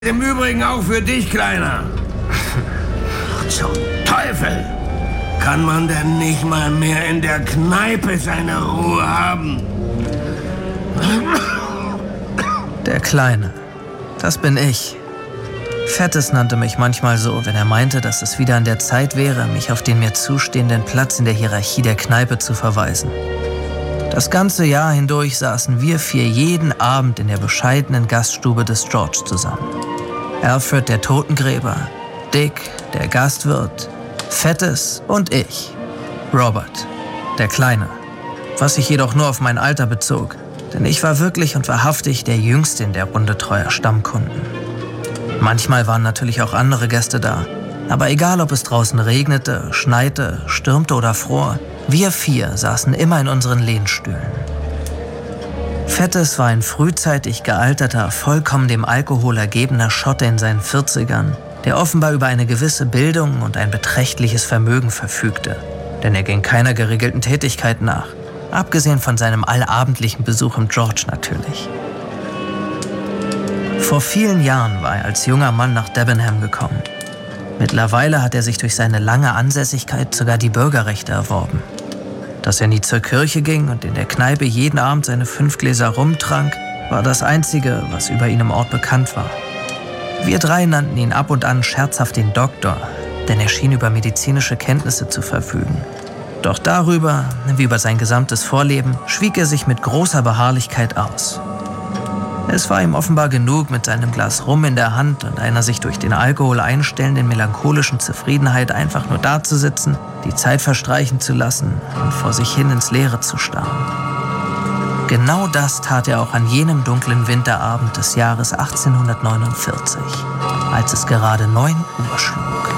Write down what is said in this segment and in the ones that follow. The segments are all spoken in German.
Im Übrigen auch für dich, Kleiner. Zum Teufel! Kann man denn nicht mal mehr in der Kneipe seine Ruhe haben? Der Kleine. Das bin ich. Fettes nannte mich manchmal so, wenn er meinte, dass es wieder an der Zeit wäre, mich auf den mir zustehenden Platz in der Hierarchie der Kneipe zu verweisen. Das ganze Jahr hindurch saßen wir 4 jeden Abend in der bescheidenen Gaststube des George zusammen. Alfred, der Totengräber, Dick, der Gastwirt, Fettes und ich, Robert, der Kleine. Was sich jedoch nur auf mein Alter bezog, denn ich war wirklich und wahrhaftig der Jüngste in der Runde treuer Stammkunden. Manchmal waren natürlich auch andere Gäste da, aber egal ob es draußen regnete, schneite, stürmte oder fror, wir 4 saßen immer in unseren Lehnstühlen. Fettes war ein frühzeitig gealterter, vollkommen dem Alkohol ergebener Schotte in seinen 40ern, der offenbar über eine gewisse Bildung und ein beträchtliches Vermögen verfügte, denn er ging keiner geregelten Tätigkeit nach, abgesehen von seinem allabendlichen Besuch im George natürlich. Vor vielen Jahren war er als junger Mann nach Debenham gekommen. Mittlerweile hat er sich durch seine lange Ansässigkeit sogar die Bürgerrechte erworben. Dass er nie zur Kirche ging und in der Kneipe jeden Abend seine 5 Gläser rumtrank, war das Einzige, was über ihn im Ort bekannt war. Wir 3 nannten ihn ab und an scherzhaft den Doktor, denn er schien über medizinische Kenntnisse zu verfügen. Doch darüber, wie über sein gesamtes Vorleben, schwieg er sich mit großer Beharrlichkeit aus. Es war ihm offenbar genug, mit seinem Glas Rum in der Hand und einer sich durch den Alkohol einstellenden melancholischen Zufriedenheit einfach nur dazusitzen, die Zeit verstreichen zu lassen und vor sich hin ins Leere zu starren. Genau das tat er auch an jenem dunklen Winterabend des Jahres 1849, als es gerade 9 Uhr schlug.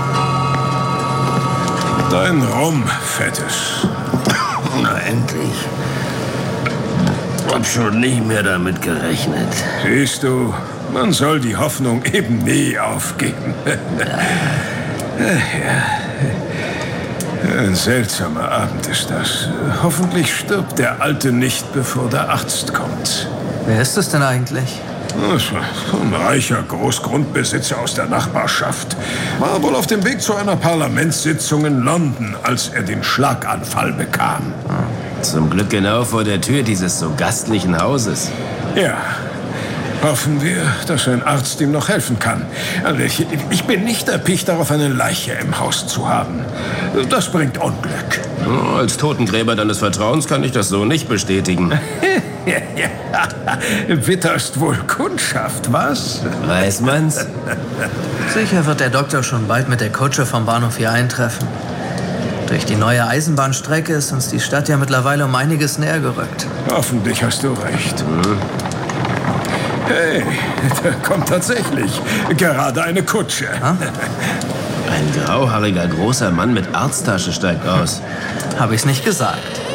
Dein Rum, Fettes. Na endlich. Hab schon nicht mehr damit gerechnet. Siehst du, man soll die Hoffnung eben nie aufgeben. Ein seltsamer Abend ist das. Hoffentlich stirbt der Alte nicht, bevor der Arzt kommt. Wer ist es denn eigentlich? Ein reicher Großgrundbesitzer aus der Nachbarschaft. War wohl auf dem Weg zu einer Parlamentssitzung in London, als er den Schlaganfall bekam. Zum Glück genau vor der Tür dieses so gastlichen Hauses. Ja. Hoffen wir, dass ein Arzt ihm noch helfen kann. Also ich bin nicht erpicht darauf, eine Leiche im Haus zu haben. Das bringt Unglück. Als Totengräber deines Vertrauens kann ich das so nicht bestätigen. Witterst wohl Kundschaft, was? Weiß man's? Sicher wird der Doktor schon bald mit der Kutsche vom Bahnhof hier eintreffen. Durch die neue Eisenbahnstrecke ist uns die Stadt ja mittlerweile um einiges näher gerückt. Hoffentlich hast du recht. Hey, da kommt tatsächlich gerade eine Kutsche. Ha? Ein grauhaariger großer Mann mit Arzttasche steigt aus. Hab ich's nicht gesagt.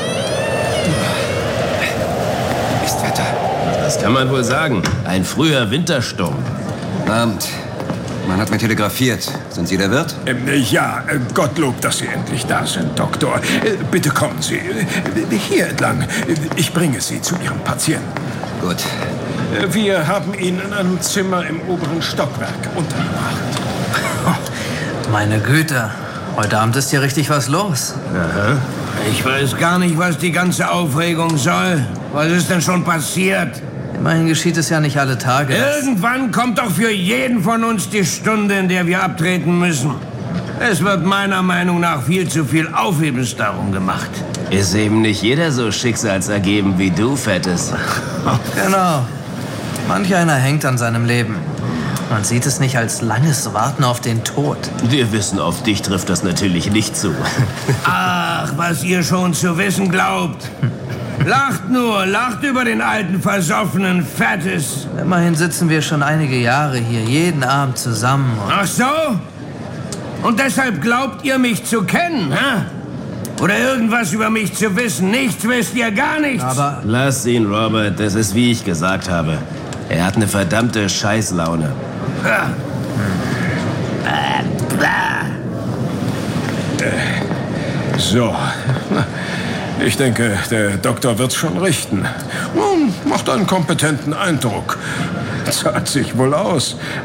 Mistwetter. Das kann man wohl sagen. Ein früher Wintersturm. Abend. Man hat mir telegrafiert. Sind Sie der Wirt? Ja, Gottlob, dass Sie endlich da sind, Doktor. Bitte kommen Sie. Hier entlang. Ich bringe Sie zu Ihrem Patienten. Gut. Wir haben ihn in einem Zimmer im oberen Stockwerk untergebracht. Meine Güte, heute Abend ist hier richtig was los. Aha. Ich weiß gar nicht, was die ganze Aufregung soll. Was ist denn schon passiert? Immerhin geschieht es ja nicht alle Tage. Irgendwann kommt doch für jeden von uns die Stunde, in der wir abtreten müssen. Es wird meiner Meinung nach viel zu viel Aufhebens darum gemacht. Ist eben nicht jeder so schicksalsergeben wie du, Fettes. Genau. Manch einer hängt an seinem Leben. Man sieht es nicht als langes Warten auf den Tod. Wir wissen, auf dich trifft das natürlich nicht zu. Ach, was ihr schon zu wissen glaubt. Lacht nur, lacht über den alten, versoffenen Fettes. Immerhin sitzen wir schon einige Jahre hier, jeden Abend zusammen. Ach so? Und deshalb glaubt ihr, mich zu kennen, hä? Oder irgendwas über mich zu wissen? Nichts wisst ihr, gar nichts. Aber Lass ihn, Robert. Das ist, wie ich gesagt habe. Er hat eine verdammte Scheißlaune. Ja. So. Ich denke, der Doktor wird's schon richten. Macht einen kompetenten Eindruck. Zahlt sich wohl aus.